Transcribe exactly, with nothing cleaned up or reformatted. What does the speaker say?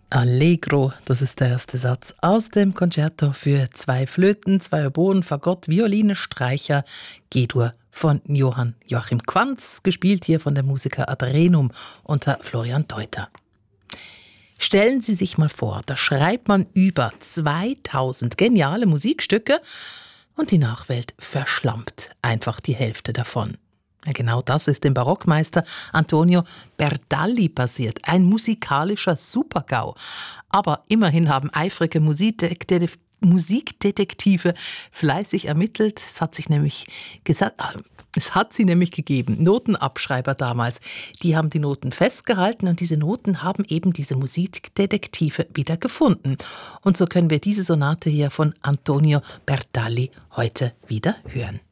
Allegro, das ist der erste Satz aus dem Concerto für zwei Flöten, zwei Oboen, Fagott, Violine, Streicher, G-Dur von Johann Joachim Quanz, gespielt hier von der Musiker Adrenum unter Florian Deuter. Stellen Sie sich mal vor, da schreibt man über zweitausend geniale Musikstücke und die Nachwelt verschlampt einfach die Hälfte davon. Ja, genau das ist dem Barockmeister Antonio Berdalli passiert. Ein musikalischer Super-GAU. Aber immerhin haben eifrige Musikdetektive, Musikdetektive fleißig ermittelt. Es hat sich nämlich gesagt, es hat sie nämlich gegeben. Notenabschreiber damals. Die haben die Noten festgehalten und diese Noten haben eben diese Musikdetektive wieder gefunden. Und so können wir diese Sonate hier von Antonio Berdalli heute wieder hören.